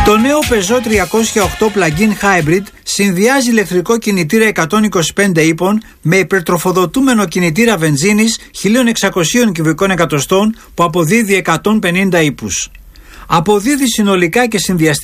Το νέο Peugeot 308 Plug-in Hybrid συνδυάζει ηλεκτρικό κινητήρα 125 ύπων με υπερτροφοδοτούμενο κινητήρα βενζίνης 1600 κυβικών εκατοστών που αποδίδει 150 ύπους. Αποδίδει συνολικά και συνδυαστικά